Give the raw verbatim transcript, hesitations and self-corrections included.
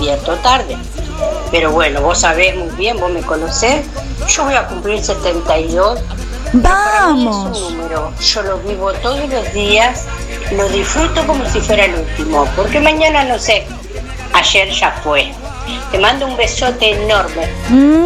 despierto tarde. Pero bueno, vos sabés muy bien, vos me conocés, yo voy a cumplir setenta y dos. ¡Vamos! Para mí es un número, yo lo vivo todos los días, lo disfruto como si fuera el último, porque mañana no sé, ayer ya fue. Te mando un besote enorme. Mm.